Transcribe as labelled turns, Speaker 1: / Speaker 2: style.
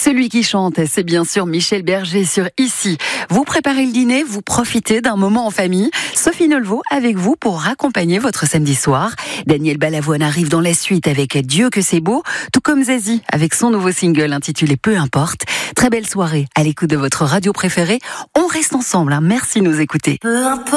Speaker 1: Celui qui chante, c'est bien sûr Michel Berger sur Ici. Vous préparez le dîner, vous profitez d'un moment en famille. Sophie Nolvaud avec vous pour accompagner votre samedi soir. Daniel Balavoine arrive dans la suite avec Dieu que c'est beau, tout comme Zazie avec son nouveau single intitulé Peu importe. Très belle soirée à l'écoute de votre radio préférée. On reste ensemble, Merci de nous écouter.
Speaker 2: Peu importe.